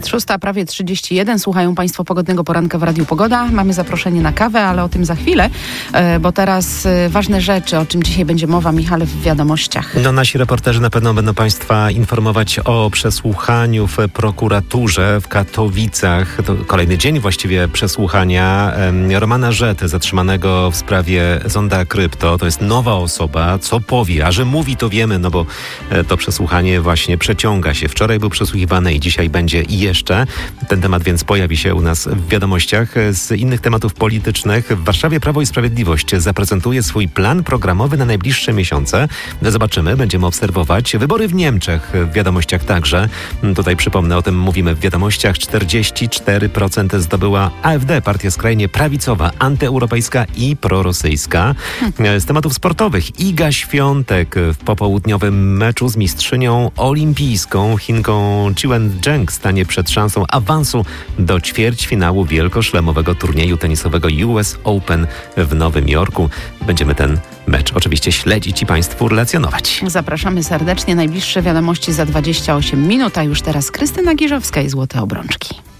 Jest 6, prawie 31. Słuchają Państwo Pogodnego Poranka w Radiu Pogoda. Mamy zaproszenie na kawę, ale o tym za chwilę, bo teraz ważne rzeczy, o czym dzisiaj będzie mowa, Michale, w wiadomościach. Nasi reporterzy na pewno będą Państwa informować o przesłuchaniu w prokuraturze w Katowicach. To kolejny dzień właściwie przesłuchania Romana Rzety, zatrzymanego w sprawie Zonda Krypto. To jest nowa osoba. Co powie? A że mówi, to wiemy, no bo to przesłuchanie właśnie przeciąga się. Wczoraj był przesłuchiwany i dzisiaj będzie i jeszcze. Ten temat więc pojawi się u nas w wiadomościach. Z innych tematów politycznych w Warszawie Prawo i Sprawiedliwość zaprezentuje swój plan programowy na najbliższe miesiące. Zobaczymy, będziemy obserwować. Wybory w Niemczech w wiadomościach także. Tutaj przypomnę, o tym mówimy w wiadomościach. 44% zdobyła AfD, partia skrajnie prawicowa, antyeuropejska i prorosyjska. Z tematów sportowych Iga Świątek w popołudniowym meczu z mistrzynią olimpijską Chinką Qiwen Zheng stanie przed szansą awansu do ćwierćfinału wielkoszlemowego turnieju tenisowego US Open w Nowym Jorku. Będziemy ten mecz oczywiście śledzić i Państwu relacjonować. Zapraszamy serdecznie. Najbliższe wiadomości za 28 minut, a już teraz Krystyna Giżowska i Złote Obrączki.